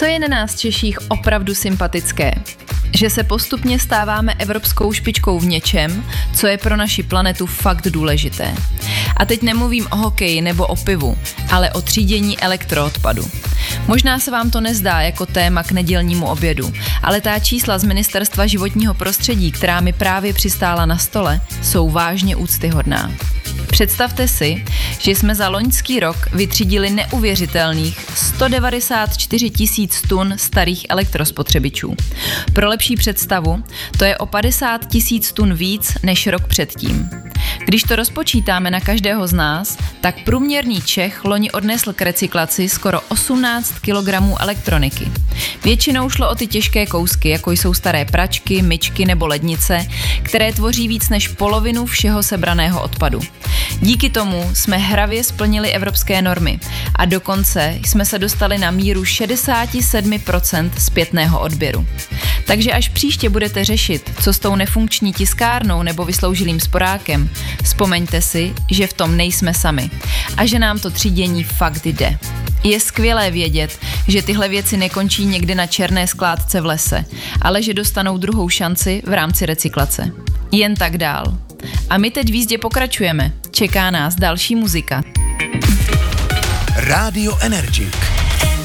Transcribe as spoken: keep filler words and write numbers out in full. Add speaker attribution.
Speaker 1: Co je na nás Češích opravdu sympatické? Že se postupně stáváme evropskou špičkou v něčem, co je pro naši planetu fakt důležité. A teď nemluvím o hokeji nebo o pivu, ale o třídění elektroodpadu. Možná se vám to nezdá jako téma k nedělnímu obědu, ale ta čísla z Ministerstva životního prostředí, která mi právě přistála na stole, jsou vážně úctyhodná. Představte si, že jsme za loňský rok vytřídili neuvěřitelných sto devadesát čtyři tisíc tun starých elektrospotřebičů. Pro lepší představu, to je o padesát tisíc tun víc než rok předtím. Když to rozpočítáme na každého z nás, tak průměrný Čech loni odnesl k recyklaci skoro osmnáct kilogramů elektroniky. Většinou šlo o ty těžké kousky, jako jsou staré pračky, myčky nebo lednice, které tvoří víc než polovinu všeho sebraného odpadu. Díky tomu jsme hravě splnili evropské normy a dokonce jsme se dostali na míru šedesát sedm procent zpětného odběru. Takže až příště budete řešit, co s tou nefunkční tiskárnou nebo vysloužilým sporákem, vzpomeňte si, že v tom nejsme sami a že nám to třídění fakt jde. Je skvělé vědět, že tyhle věci nekončí někde na černé skládce v lese, ale že dostanou druhou šanci v rámci recyklace. Jen tak dál. A my teď v jízdě pokračujeme. Čeká nás další muzika.
Speaker 2: Rádio Energy.